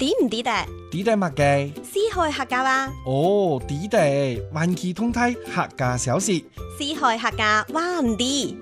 知唔知得？ 知得乜嘅？ 四海客家話。 哦，知得，環球通態客家小事。 四海客家話唔知。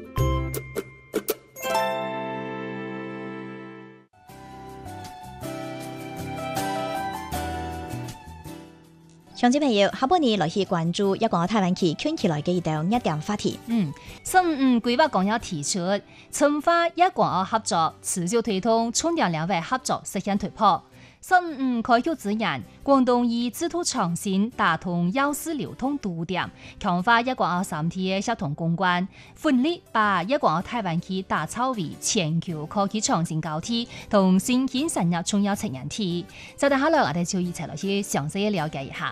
鄉親朋友，下半年來去關注一個台灣區圈起來嘅一道熱點話題。 15規劃綱要提出，深化一國合作，持續推動中央兩會合作實現突破。15開局之言，廣東以制度創新打通要事流通堵點，強化一國3體嘅協同攻關，奮力把一國台灣區打造為全球科技創新高地同新興產業重要產業體。就等下來，我哋就一齊來去詳細了解一下。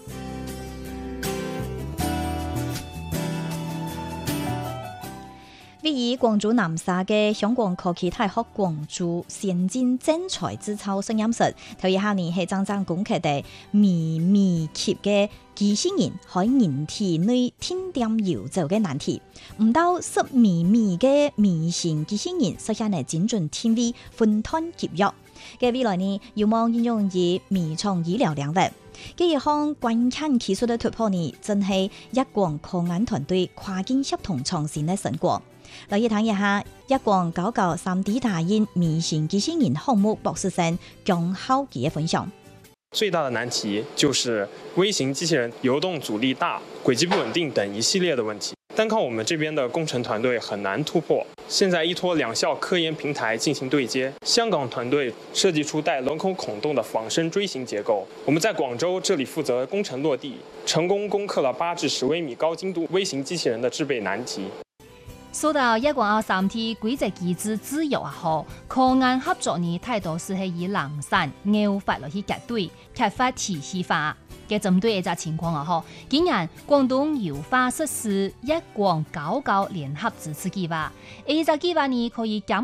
位於廣州南沙嘅香港科技大學廣州先進真材製造實驗室，頭一下年係真正攻克的微級嘅機器人喺人體內添點游走嘅難題，唔到10微嘅微型機器人實現嚟精準定位分攤集約嘅未來呢，有望應用於微創醫療領域。嘅一項關鍵技術嘅突破呢，正係一廣科研團隊跨境協同創新嘅成果。來一睇一下一廣搞 3D 打印微型機器人項目博士生姜浩傑嘅分享。 最大的難題就是微型機器人游動阻力大、軌跡不穩定等一系列的問題，單靠我們這邊的工程團隊很難突破。現在依託兩校科研平台進行對接，香港團隊設計出帶輪口孔洞的仿生錐形結構，我們在廣州這裡負責工程落地，成功攻克了8至10微米高精度微型機器人的製備難題。 說到一國3體規則機制自由也好，科研合作呢態度是以零散拗法來去結對，開發體系化。嘅針對呢隻情況也好，竟然廣東優化實施一廣99聯合支持計劃，呢隻計劃呢可以減